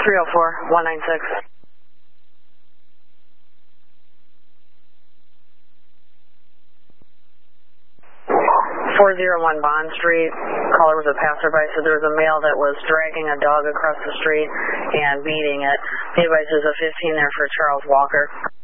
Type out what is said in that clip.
304, 196. 401 Bond Street. Caller was a passerby, so there was a male that was dragging a dog across the street and beating it. He advises a 15 there for Charles Walker.